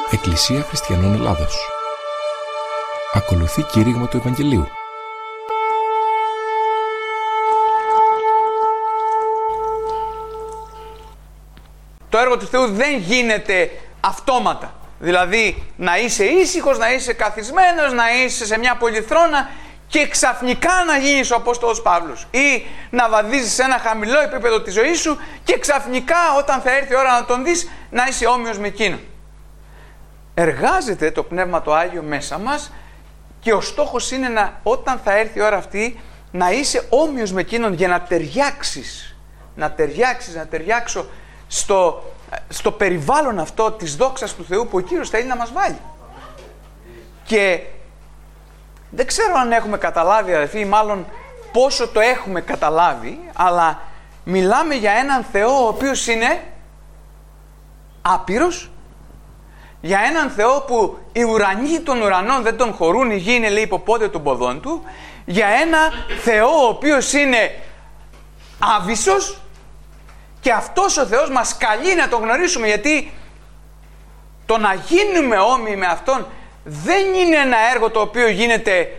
Εκκλησία Χριστιανών Ελλάδος. Ακολουθεί κήρυγμα του Ευαγγελίου. Το έργο του Θεού δεν γίνεται αυτόματα. Δηλαδή να είσαι ήσυχος, να είσαι καθισμένος, να είσαι σε μια πολυθρόνα και ξαφνικά να γίνεις ο Απόστολος Παύλος, ή να βαδίζεις σε ένα χαμηλό επίπεδο της ζωής σου και ξαφνικά όταν θα έρθει η ώρα να τον δεις να είσαι όμοιος με εκείνον. Εργάζεται το Πνεύμα το Άγιο μέσα μας και ο στόχος είναι όταν θα έρθει η ώρα αυτή να είσαι όμοιος με εκείνον, για να ταιριάξεις, να ταιριάξω στο περιβάλλον αυτό της δόξας του Θεού που ο Κύριος θέλει να μας βάλει. Και δεν ξέρω αν έχουμε καταλάβει, αδελφοί, ή μάλλον πόσο το έχουμε καταλάβει, αλλά μιλάμε για έναν Θεό ο οποίος είναι άπειρος, για έναν Θεό που οι ουρανοί των ουρανών δεν τον χωρούν, η γη είναι, λέει, υποπόδιο των ποδών του, για ένα Θεό ο οποίος είναι άβυσσος, και αυτός ο Θεός μας καλεί να τον γνωρίσουμε, γιατί το να γίνουμε όμοιοι με Αυτόν δεν είναι ένα έργο το οποίο γίνεται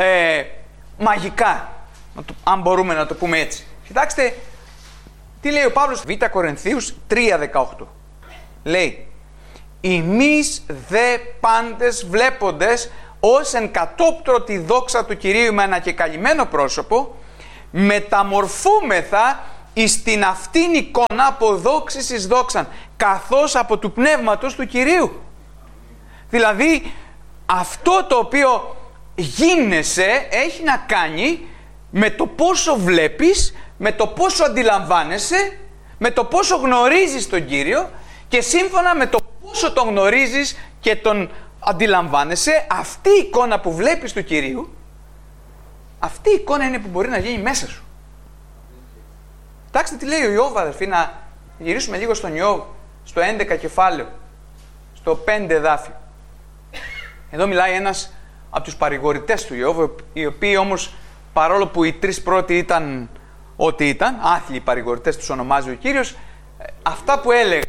μαγικά, αν μπορούμε να το πούμε έτσι. Κοιτάξτε τι λέει ο Παύλος, Β' Κορινθίους 3:18. Λέει: «Ημείς δε πάντες βλέποντες ως εν κατόπτρο τη δόξα του Κυρίου με ανακεκαλυμμένο πρόσωπο, μεταμορφούμεθα εις την αυτήν εικόνα από δόξης εις δόξαν, καθώς από του Πνεύματος του Κυρίου». Δηλαδή αυτό το οποίο γίνεσαι έχει να κάνει με το πόσο βλέπεις, με το πόσο αντιλαμβάνεσαι, με το πόσο γνωρίζεις τον Κύριο, και σύμφωνα με το πόσο τον γνωρίζεις και τον αντιλαμβάνεσαι, αυτή η εικόνα που βλέπεις του Κυρίου, αυτή η εικόνα είναι που μπορεί να γίνει μέσα σου. Κοιτάξτε τι λέει ο Ιώβ, αδερφοί, να γυρίσουμε λίγο στον Ιώβ, στο 11 κεφάλαιο, στο 5 εδάφιο. Εδώ μιλάει ένας από τους παρηγορητές του Ιώβ, οι οποίοι όμως, παρόλο που οι τρεις πρώτοι ήταν ό,τι ήταν, άθλιοι παρηγορητές τους ονομάζει ο Κύριος, αυτά που έλεγαν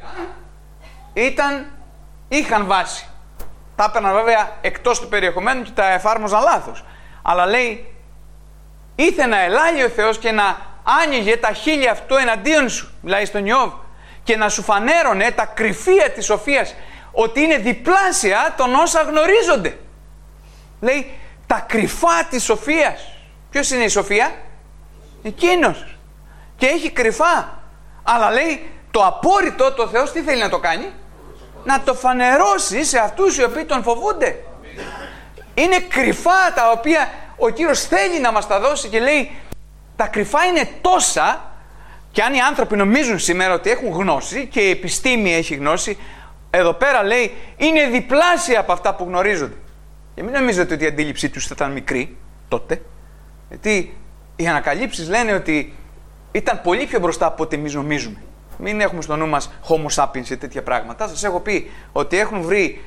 είχαν βάση. Τα έπαιρναν βέβαια εκτός του περιεχομένου και τα εφάρμοζαν λάθος. Αλλά λέει, ήθε να ελάλει ο Θεός και να άνοιγε τα χείλη αυτού εναντίον σου, μιλάει στον Ιώβ, και να σου φανέρωνε τα κρυφία της σοφίας, ότι είναι διπλάσια των όσα γνωρίζονται. Λέει, τα κρυφά της σοφίας. Ποιος είναι η σοφία? Εκείνος. Και έχει κρυφά. Αλλά λέει, το απόρριτο, το Θεός τι θέλει να το κάνει? Να το φανερώσει σε αυτούς οι οποίοι τον φοβούνται. Είναι κρυφά τα οποία ο Κύριος θέλει να μας τα δώσει, και λέει, τα κρυφά είναι τόσα, και αν οι άνθρωποι νομίζουν σήμερα ότι έχουν γνώση, και η επιστήμη έχει γνώση, εδώ πέρα λέει είναι διπλάσια από αυτά που γνωρίζονται. Και μην νομίζετε ότι η αντίληψή τους θα ήταν μικρή τότε, γιατί οι ανακαλύψεις λένε ότι ήταν πολύ πιο μπροστά από ό,τι εμείς νομίζουμε. Μην έχουμε στο νου μας Homo sapiens και τέτοια πράγματα. Σας έχω πει ότι έχουν βρει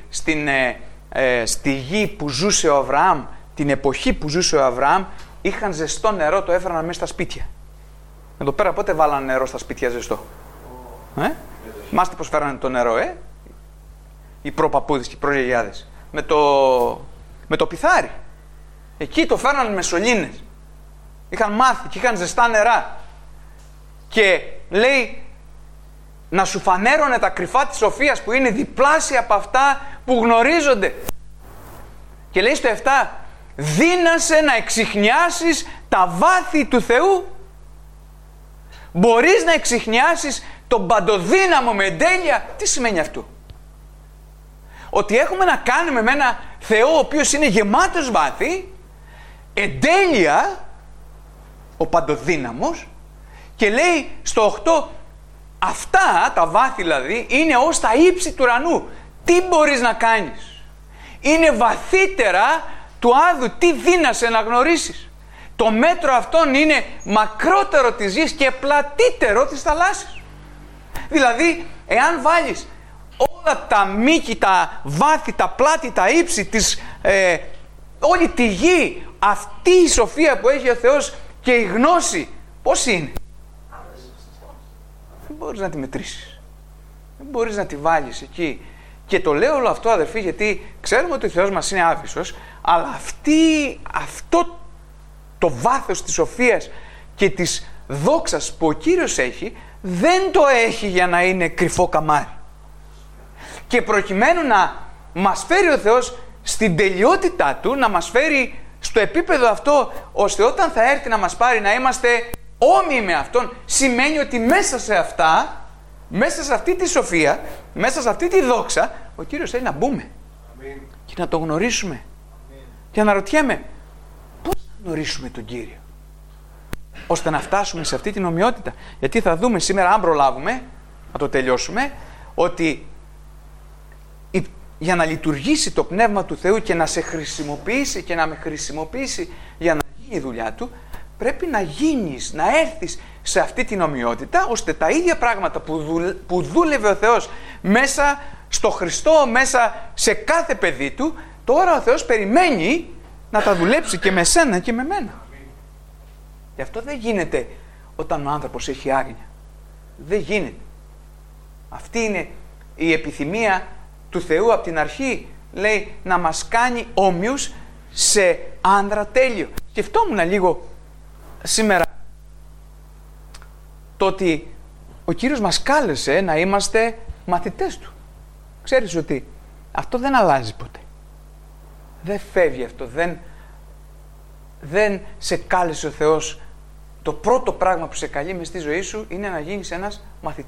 στη γη που ζούσε ο Αβραάμ, την εποχή που ζούσε ο Αβραάμ, είχαν ζεστό νερό, το έφεραν μέσα στα σπίτια. Εδώ πέρα πότε βάλανε νερό στα σπίτια ζεστό? Μάστε πως φέρανε το νερό, οι προπαππούδες και οι προγιαγιάδες. Με το πιθάρι. Εκεί το φέρνανε με σωλήνες. Είχαν μάθει και είχαν ζεστά νερά. Και λέει, να σου φανέρωνε τα κρυφά της σοφίας που είναι διπλάσια από αυτά που γνωρίζονται. Και λέει στο 7, δύνασε να εξιχνιάσεις τα βάθη του Θεού. Μπορείς να εξιχνιάσεις τον παντοδύναμο με εντέλεια. Τι σημαίνει αυτό? Ότι έχουμε να κάνουμε με ένα Θεό ο οποίος είναι γεμάτος βάθη, εντέλεια, ο παντοδύναμος, και λέει στο 8, αυτά τα βάθη δηλαδή είναι ως τα ύψη του ουρανού. Τι μπορείς να κάνεις? Είναι βαθύτερα του άδου, τι δύνασε να γνωρίσεις? Το μέτρο αυτόν είναι μακρότερο της γης και πλατύτερο της θαλάσσης. Δηλαδή, εάν βάλεις όλα τα μήκη, τα βάθη, τα πλάτη, τα ύψη, όλη τη γη, αυτή η σοφία που έχει ο Θεός και η γνώση, πώς είναι? Δεν μπορείς να τη μετρήσεις. Δεν μπορείς να τη βάλεις εκεί Και το λέω όλο αυτό, αδερφοί, γιατί ξέρουμε ότι ο Θεός μας είναι άβυσσος, αλλά αυτό το βάθος της σοφίας και της δόξας που ο Κύριος έχει, δεν το έχει για να είναι κρυφό καμάρι. Και προκειμένου να μας φέρει ο Θεός στην τελειότητά Του, να μας φέρει στο επίπεδο αυτό, ώστε όταν θα έρθει να μας πάρει να είμαστε όμοιοι με Αυτόν, σημαίνει ότι μέσα σε αυτά, μέσα σε αυτή τη σοφία, μέσα σε αυτή τη δόξα, ο Κύριος θέλει να μπούμε. Αμήν. Και να τον γνωρίσουμε. Αμήν. Και αναρωτιέμαι, πώς θα γνωρίσουμε τον Κύριο, ώστε να φτάσουμε σε αυτή την ομοιότητα. Γιατί θα δούμε σήμερα, αν προλάβουμε, να το τελειώσουμε, ότι για να λειτουργήσει το Πνεύμα του Θεού και να σε χρησιμοποιήσει και να με χρησιμοποιήσει για να γίνει η δουλειά Του, πρέπει να γίνεις, να έρθεις σε αυτή την ομοιότητα, ώστε τα ίδια πράγματα που δούλευε ο Θεός μέσα στο Χριστό, μέσα σε κάθε παιδί Του, τώρα ο Θεός περιμένει να τα δουλέψει και με σένα και με μένα. Γι' αυτό δεν γίνεται όταν ο άνθρωπος έχει άγνοια. Δεν γίνεται. Αυτή είναι η επιθυμία του Θεού από την αρχή. Λέει να μας κάνει όμοιους σε άνδρα τέλειο. Σκεφτόμουν λίγο σήμερα το ότι ο Κύριος μας κάλεσε να είμαστε μαθητές Του. Ξέρεις ότι αυτό δεν αλλάζει ποτέ. Δεν φεύγει αυτό. Δεν σε κάλεσε ο Θεός. Το πρώτο πράγμα που σε καλεί μες στη ζωή σου είναι να γίνεις ένας μαθητής.